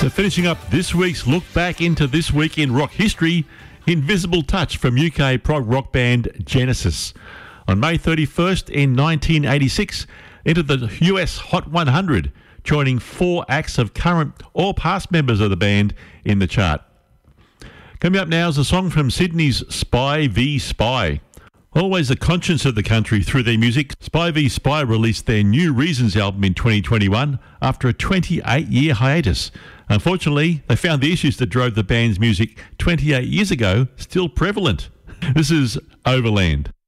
So finishing up this week's look back into this week in rock history, Invisible Touch from UK prog rock band Genesis. On May 31st in 1986, entered the US Hot 100, joining 4 acts of current or past members of the band in the chart. Coming up now is a song from Sydney's Spy v Spy. Always the conscience of the country through their music, Spy v Spy released their New Reasons album in 2021 after a 28-year hiatus. Unfortunately, they found the issues that drove the band's music 28 years ago still prevalent. This is Overland.